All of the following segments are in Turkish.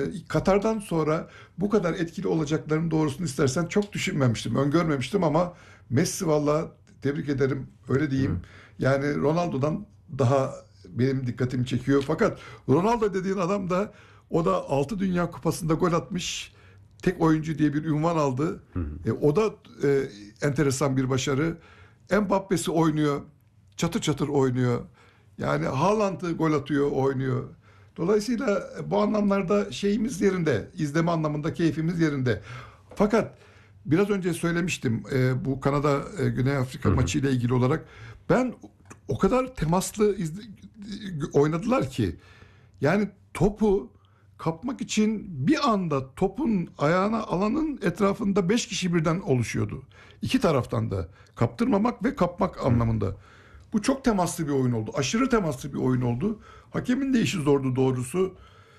Katar'dan sonra bu kadar etkili olacaklarının doğrusunu istersen çok düşünmemiştim, öngörmemiştim ama Messi valla tebrik ederim, öyle diyeyim. Yani Ronaldo'dan daha benim dikkatimi çekiyor. Fakat Ronaldo dediğin adam da o da 6 Dünya Kupası'nda gol atmış tek oyuncu diye bir ünvan aldı. O da enteresan bir başarı. Mbappe'si oynuyor, çatır çatır oynuyor. Yani Haaland'ı gol atıyor, oynuyor. Dolayısıyla bu anlamlarda şeyimiz yerinde, izleme anlamında keyfimiz yerinde. Fakat biraz önce söylemiştim bu Kanada Güney Afrika maçı ile ilgili olarak ben o kadar temaslı oynadılar ki yani topu kapmak için bir anda topun ayağına alanın etrafında 5 kişi birden oluşuyordu. İki taraftan da kaptırmamak ve kapmak anlamında. Bu çok temaslı bir oyun oldu. Aşırı temaslı bir oyun oldu. Hakemin de işi zordu doğrusu.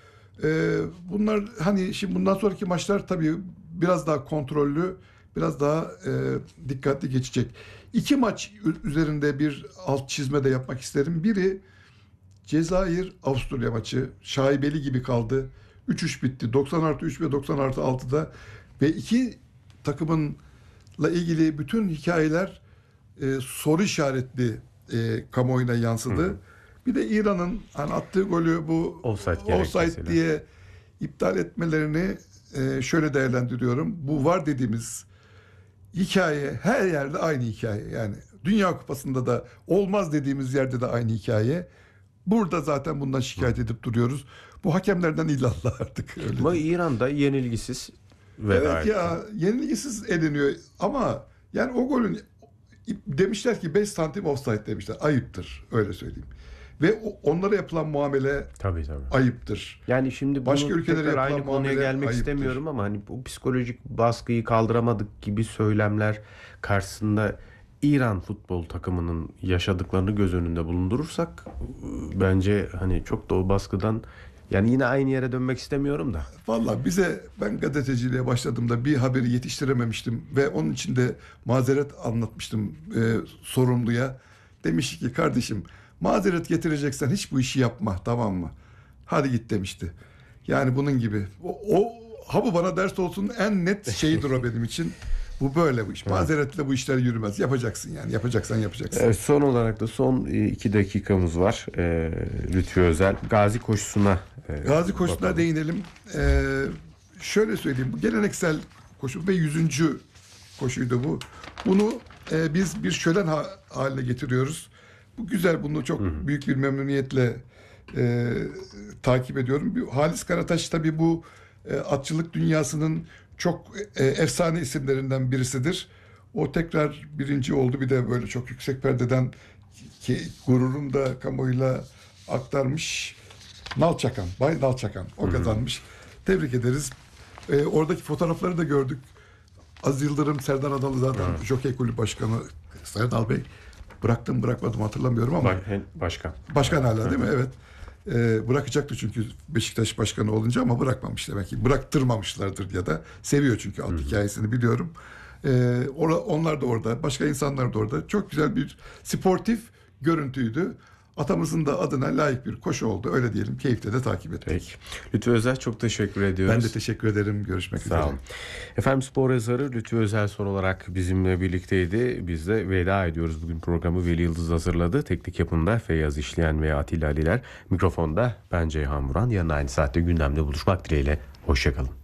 Bunlar hani şimdi bundan sonraki maçlar tabii biraz daha kontrollü, biraz daha dikkatli geçecek. İki maç üzerinde bir alt çizme de yapmak isterim. Biri Cezayir-Avusturya maçı. Şaibeli gibi kaldı. 3-3 bitti. 90+3 ve 90+6'da ve iki takımınla ilgili bütün hikayeler soru işaretli kamuoyuna yansıdı. Bir de İran'ın hani attığı golü bu offside diye iptal etmelerini şöyle değerlendiriyorum. Bu var dediğimiz hikaye her yerde aynı hikaye. Yani Dünya Kupası'nda da olmaz dediğimiz yerde de aynı hikaye. Burada zaten bundan şikayet edip duruyoruz. Bu hakemlerden illallah artık. Öyle ama değil. İran'da yenilgisiz veda Evet etti. ya, yenilgisiz eleniyor ama yani o golün demişler ki 5 santim offside demişler. Ayıptır, öyle söyleyeyim. Ve onlara yapılan muamele Tabii. ayıptır. Yani şimdi Başka bunu ülkelere tekrar yapılan aynı konuya muamele gelmek ayıptır. istemiyorum ama hani bu psikolojik baskıyı kaldıramadık gibi söylemler karşısında İran futbol takımının yaşadıklarını göz önünde bulundurursak bence hani çok da o baskıdan yani yine aynı yere dönmek istemiyorum da. Vallahi ben gazeteciliğe başladığımda bir haberi yetiştirememiştim ve onun için de mazeret anlatmıştım sorumluya. Demiş ki kardeşim, mazeret getireceksen hiç bu işi yapma, tamam mı? Hadi git demişti. Yani bunun gibi. Bu bana ders olsun, en net şeyidir o benim için. Bu böyle bu iş. Mazeretle bu işler yürümez. Yapacaksın yani. Yapacaksan yapacaksın. Evet, son olarak da son 2 dakikamız var. Lütfü Özel. Gazi koşusuna Gazi koşusuna bakalım. değinelim. Şöyle söyleyeyim. Bu geleneksel koşu ve 100. koşuydu bu. Bunu biz bir şölen haline getiriyoruz. Bu güzel. Bunu çok büyük bir memnuniyetle takip ediyorum. Halis Karataş tabii bu atçılık dünyasının çok efsane isimlerinden birisidir. O tekrar birinci oldu. Bir de böyle çok yüksek perdeden ki gururunu da kamuoyuyla aktarmış. Nalçakan, Bay Nalçakan. O kazanmış. Tebrik ederiz. Oradaki fotoğrafları da gördük. Aziz Yıldırım, Serdar Adalı zaten Jokey Kulüp Başkanı Serdar Bey. Bıraktım bırakmadım hatırlamıyorum ama. Başkan hala değil mi? Evet. Bırakacaktı çünkü Beşiktaş başkanı olunca ama bırakmamış demek ki. Bıraktırmamışlardır ya da seviyor çünkü alt hikayesini biliyorum. Onlar da orada, başka insanlar da orada. Çok güzel bir sportif görüntüydü. Atamızın da adına layık bir koşu oldu. Öyle diyelim. Keyifle de takip ettik. Peki. Lütfü Özel, çok teşekkür ediyoruz. Ben de teşekkür ederim. Görüşmek üzere. Sağ olun. Efendim, spor yazarı Lütfü Özel son olarak bizimle birlikteydi. Biz de veda ediyoruz. Bugün programı Veli Yıldız hazırladı. Teknik yapımda Feyyaz İşleyen ve Atilla Aliler. Mikrofonda ben Ceyhan Vuran. Yarın aynı saatte gündemde buluşmak dileğiyle. Hoşçakalın.